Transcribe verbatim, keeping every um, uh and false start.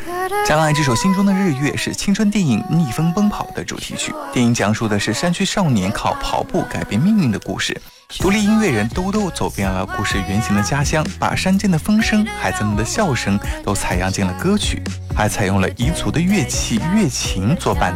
将来这首心中的日月是青春电影《逆风奔跑》的主题曲。电影讲述的是山区少年靠跑步改变命运的故事。独立音乐人兜兜走遍了故事原型的家乡，把山间的风声、孩子们的笑声都采样进了歌曲，还采用了彝族的乐器乐琴做伴